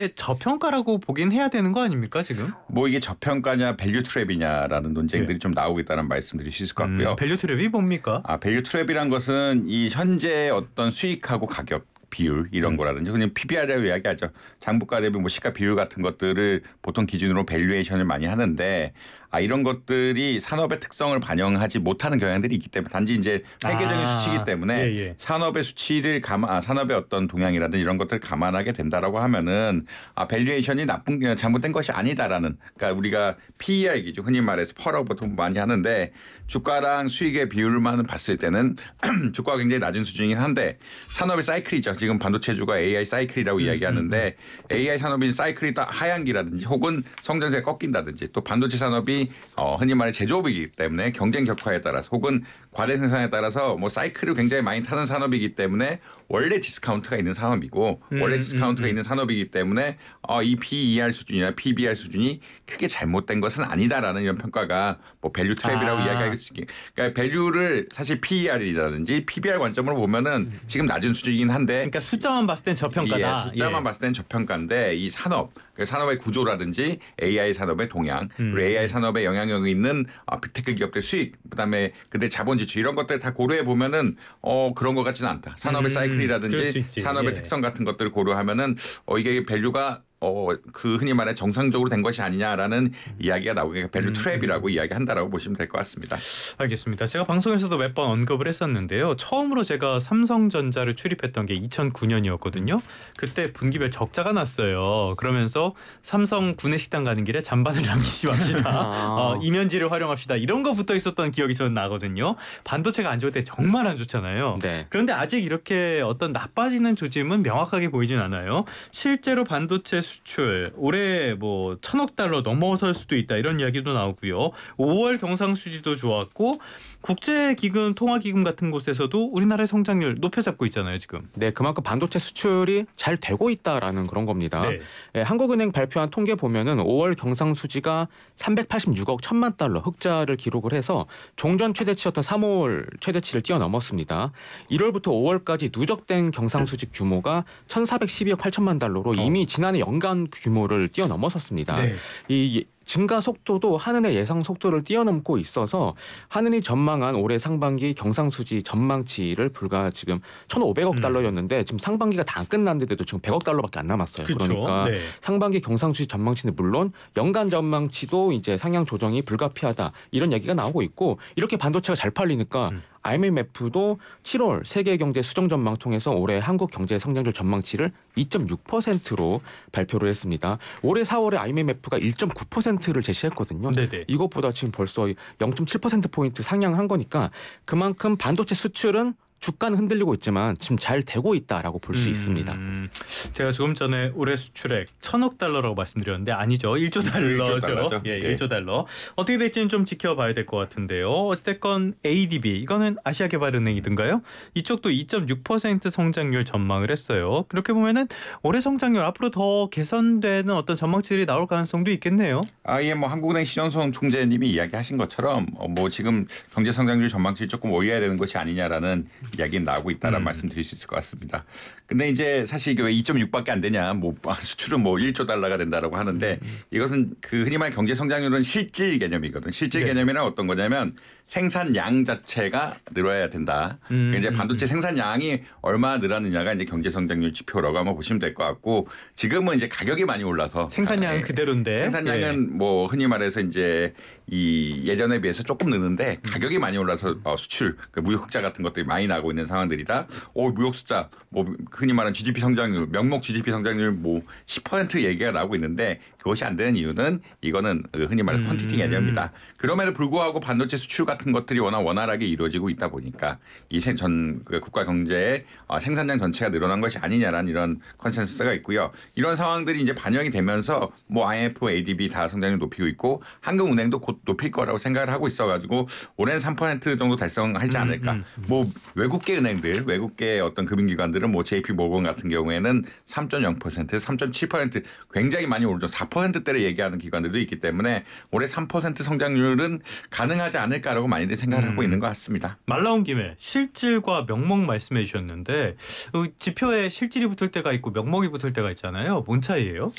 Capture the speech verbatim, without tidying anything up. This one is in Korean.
저평가라고 보긴 해야 되는 거 아닙니까 지금? 뭐 이게 저평가냐 밸류 트랩이냐라는 논쟁들이 네. 좀 나오겠다는 말씀드릴 수 있을 것 음, 같고요. 밸류 트랩이 뭡니까? 아, 밸류 트랩이란 것은 이 현재 어떤 수익하고 가격 비율 이런 음. 거라든지 그냥 피비알이라고 이야기하죠. 장부가 대비 뭐 시가 비율 같은 것들을 보통 기준으로 밸류에이션을 많이 하는데 아 이런 것들이 산업의 특성을 반영하지 못하는 경향들이 있기 때문에 단지 이제 회계적인 아, 수치이기 때문에 예, 예. 산업의 수치를 감안 아, 산업의 어떤 동향이라든지 이런 것들을 감안하게 된다라고 하면은 아 밸류에이션이 나쁜 게 잘못된 것이 아니다라는 그러니까 우리가 피이알 얘기죠. 흔히 말해서 펄하고 보통 많이 하는데 주가랑 수익의 비율만 봤을 때는 주가가 굉장히 낮은 수준이긴 한데 산업의 사이클이죠. 지금 반도체주가 에이아이 사이클이라고 음, 이야기하는데 에이아이 산업인 사이클이 딱 하향기라든지 혹은 성장세가 꺾인다든지 또 반도체 산업이 어, 흔히 말해 제조업이기 때문에 경쟁 격화에 따라서 혹은 과대 생산에 따라서 뭐 사이클을 굉장히 많이 타는 산업이기 때문에 원래 디스카운트가 있는 산업이고 음, 원래 음, 디스카운트가 음. 있는 산업이기 때문에 어, 이 피이알 수준이나 피비알 수준이 크게 잘못된 것은 아니다라는 이런 평가가 뭐 밸류 트랩이라고 아. 이야기할 수 있게 그러니까 밸류를 사실 피이알이라든지 피비알 관점으로 보면은 지금 낮은 수준이긴 한데 그러니까 숫자만 봤을 땐 저평가다. 예, 숫자만 예. 봤을 땐 저평가인데 이 산업, 그 산업의 구조라든지 에이아이 산업의 동향, 음, 그리고 에이아이 음. 산업에 영향력이 있는 어, 빅테크 기업들 수익, 그다음에 그들 자본 지출 이런 것들 다 고려해 보면은 어 그런 것 같지는 않다. 산업의 음, 그럴 사이클이라든지 수 있지. 산업의 예. 특성 같은 것들을 고려하면은 어 이게 밸류가 어 그 흔히 말해 정상적으로 된 것이 아니냐라는 이야기가 나오게 밸류 음, 트랩이라고 음. 이야기한다라고 보시면 될 것 같습니다. 알겠습니다. 제가 방송에서도 몇 번 언급을 했었는데요. 처음으로 제가 삼성전자를 출입했던 게 이천구 년이었거든요. 그때 분기별 적자가 났어요. 그러면서 삼성 구내식당 가는 길에 잔반을 남기지 맙시다. 어, 아. 이면지를 활용합시다. 이런 거 붙어 있었던 기억이 저는 나거든요. 반도체가 안 좋을 때 정말 안 좋잖아요. 네. 그런데 아직 이렇게 어떤 나빠지는 조짐은 명확하게 보이진 않아요. 실제로 반도체 수출 올해 뭐 천억 달러 넘어설 수도 있다 이런 이야기도 나오고요. 오월 경상수지도 좋았고 국제기금, 통화기금 같은 곳에서도 우리나라의 성장률 높여잡고 있잖아요 지금. 네, 그만큼 반도체 수출이 잘 되고 있다라는 그런 겁니다. 네. 예, 한국은행 발표한 통계 보면은 오월 경상수지가 삼백팔십육억 천만 달러 흑자를 기록을 해서 종전 최대치였던 삼월 최대치를 뛰어넘었습니다. 일월부터 오월까지 누적된 경상수지 규모가 천사백십이억 팔천만 달러로 이미 지난해 연간 규모를 뛰어넘었었습니다. 네. 이 증가 속도도 한은의 예상 속도를 뛰어넘고 있어서 한은이 전망한 올해 상반기 경상수지 전망치를 불과 지금 천오백억 음. 달러였는데 지금 상반기가 다 안 끝났는데도 지금 백억 달러밖에 안 남았어요. 그쵸? 그러니까 네. 상반기 경상수지 전망치는 물론 연간 전망치도 이제 상향 조정이 불가피하다 이런 얘기가 나오고 있고 이렇게 반도체가 잘 팔리니까 음. 아이엠에프도 칠월 세계경제 수정 전망 통해서 올해 한국 경제 성장률 전망치를 이 점 육 퍼센트로 발표를 했습니다. 올해 사월에 아이엠에프가 일 점 구 퍼센트를 제시했거든요. 네네. 이것보다 지금 벌써 영 점 칠 퍼센트 포인트 상향한 거니까 그만큼 반도체 수출은 주가는 흔들리고 있지만 지금 잘 되고 있다라고 볼 수 음, 있습니다. 제가 조금 전에 올해 수출액 천억 달러라고 말씀드렸는데 아니죠. 일조 달러죠. 달러죠. 예, 예. 일조 달러. 어떻게 될지는 좀 지켜봐야 될 것 같은데요. 어쨌든 에이디비 이거는 아시아개발은행이든가요? 이쪽도 이 점 육 퍼센트 성장률 전망을 했어요. 그렇게 보면은 올해 성장률 앞으로 더 개선되는 어떤 전망치들이 나올 가능성도 있겠네요. 아예 뭐 한국은행 신현성 총재님이 이야기하신 것처럼 어, 뭐 지금 경제 성장률 전망치 조금 올려야 되는 것이 아니냐라는 이야기는 나오고 있다는 음. 말씀드릴 수 있을 것 같습니다. 근데 이제 사실 이게 왜 이 점 육밖에 안 되냐, 뭐 수출은 뭐 일조 달러가 된다라고 하는데 이것은 그 흔히 말 경제 성장률은 실질 개념이거든. 실질 네. 개념이란 어떤 거냐면 생산량 자체가 늘어야 된다. 음, 그러니까 이제 음, 반도체 음. 생산량이 얼마나 늘었느냐가 이제 경제 성장률 지표라고 한번 보시면 될 것 같고 지금은 이제 가격이 많이 올라서 생산량은 아, 그대로인데. 생산량은 예. 뭐 흔히 말해서 이제 이 예전에 비해서 조금 느는데 가격이 많이 올라서 어, 수출 그 무역 흑자 같은 것들이 많이 나고 있는 상황들이라 오 무역 숫자 뭐 흔히 말하는 지디피 성장률 명목 지디피 성장률 뭐 십 퍼센트 얘기가 나오고 있는데 그것이 안 되는 이유는 이거는 흔히 말하는 음. 퀀티티 개념이다. 그럼에도 불구하고 반도체 수출 같은 것들이 워낙 원활하게 이루어지고 있다 보니까 이전 그 국가 경제의 어, 생산량 전체가 늘어난 것이 아니냐라는 이런 컨센서스가 있고요. 이런 상황들이 이제 반영이 되면서 뭐 아이엠에프, 에이디비 다 성장률 높이고 있고 한국은행도 곧 높일 거라고 생각을 하고 있어가지고 올해는 삼 퍼센트 정도 달성하지 않을까. 음, 음, 음. 뭐 외국계 은행들, 외국계 어떤 금융기관들은 뭐 제이피 모건 같은 경우에는 삼 점 영 퍼센트, 삼 점 칠 퍼센트 굉장히 많이 오르죠. 사 퍼센트대를 얘기하는 기관들도 있기 때문에 올해 삼 퍼센트 성장률은 가능하지 않을까라고 많이들 생각을 음. 하고 있는 것 같습니다. 말 나온 김에 실질과 명목 말씀해 주셨는데 어, 지표에 실질이 붙을 때가 있고 명목이 붙을 때가 있잖아요. 뭔 차이예요?